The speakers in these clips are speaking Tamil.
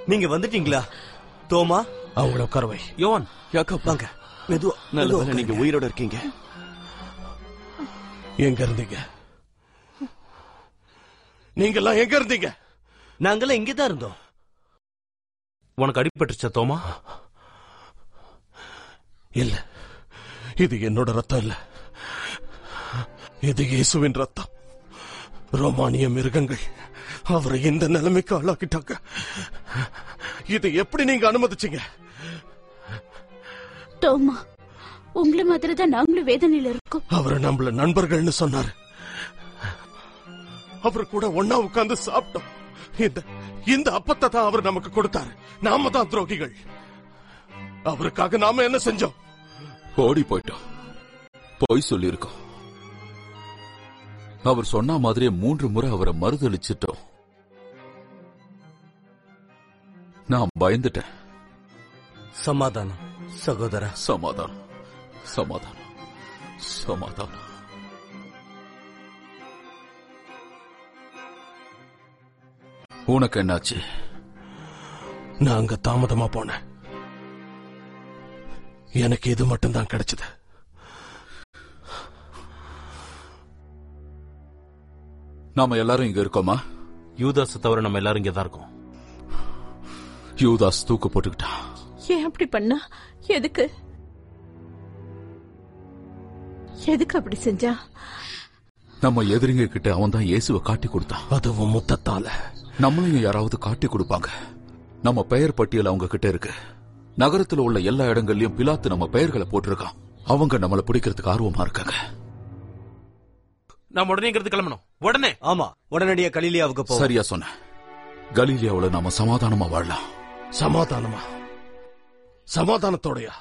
நீங்க வந்துட்டீங்களா? தோமா, அவங்கள உட்காரவை. யோவான், யாக்கோப் வாங்க. மெதுவா. நல்ல வேளை நீங்க உயிரோட இருக்கீங்க. எங்க இருந்தீங்க? நீங்க எல்லாம் எங்க இருந்தீங்க? நாங்கெல்லாம் இங்கதான் இருந்தோம். உனக்கு அடிபட்டுச்சா தோமா? இல்ல, இது என்னோட ரத்தம் இல்ல, இது இயேசுவின் ரத்தம். ரோமானிய மிருகங்கள் அவரை இந்த நிலைமைக்கு ஆளாக்கிட்டாங்க. இது எப்படி நீங்க அனுமதிச்சீங்க? தோமா, உங்களை மாதிரி தான் நாங்களும் வேதனையில இருக்கோம். அவரை நம்மள நண்பர்கள்னு சொன்னாரு. அவர் கூட ஒன்னா உட்கார்ந்து சாப்பிட்டோம். இந்த அப்பத்தை தான் அவர் நமக்கு கொடுத்தாரு. நாம தான் துரோகிகள். அவருக்காக நாம என்ன செஞ்சோம்? ஓடி போயிட்டோம், போய் சொல்லியிருக்கோம். அவர் சொன்ன மாதிரியே 3 முறை அவரை மறுதளிச்சிட்டோம். நான் பயந்துட்டேன். சமாதானம் சகோதரா, சமாதானம், சமாதானம், சமாதானம். உனக்கு என்னாச்சு? நான் அங்க தாமதமா போனேன். எனக்கு இது மட்டும்தான் கிடைச்சது. நாம எல்லாரும் இங்க இருக்கோமா? யூதாஸ் தவிர நம்ம எல்லாரும் இங்கதான் இருக்கோம். யூதாஸ் தூக்கு போட்டுக்கிட்டான். ஏன் அப்படி பண்ணா? எதுக்கு அப்படி செஞ்சா? நம்ம எதிரிங்க கிட்ட அவன் தான் இயேசுவை காட்டி கொடுத்தான். அதுவும் முத்தத்தால. நம்மளையும் யாராவது காட்டி கொடுப்பாங்க. நம்ம பெயர் பட்டியல் அவங்க கிட்ட இருக்கு. நகரத்துல உள்ள எல்லா இடங்கள்லயும் பிலாத்து நம்ம பெயர்களை போட்டிருக்கான். அவங்க நம்மளை பிடிக்கிறதுக்கு ஆர்வமா இருக்காங்க. நாம உடனே இங்கிருந்து கிளம்பணும். உடனே. ஆமா, உடனடியா கலிலியாவுக்கு போ. சரியா சொன்ன. கலீலியாவுல நாம சமாதானமா வாழலாம். சமாதானமா? சமாதானத்தோடயா?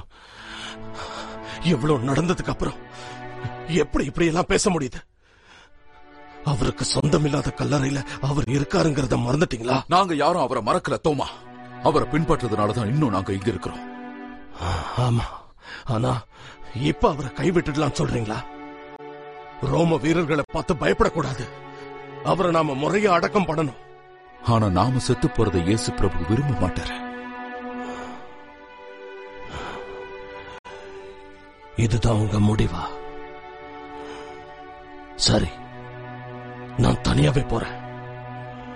எவ்வளவு நடந்ததுக்கு அப்புறம் எப்படி இப்படி எல்லாம் பேச முடியுது? அவருக்கு சொந்தமில்லாத கல்லறையில அவர் இருக்காருங்கிறத மறந்துட்டீங்களா? நாங்க யாரும் அவரை மறக்கல தோமா. அவரை பின்பற்றதுனாலதான் இன்னும் நாங்க இங்க இருக்கிறோம். ஆமா, ஆனா இப்ப அவரை கைவிட்டுடலாம் சொல்றீங்களா? ரோம வீரர்களை பார்த்து பயப்படக்கூடாது. அவரை நாம முறையா அடக்கம் பண்ணணும். ஆனா நாம செத்து போறதை இயேசு பிரபு விரும்ப மாட்டாரு. இதுதான் உங்க முடிவா? சரி, நான் தனியாவே போறேன்.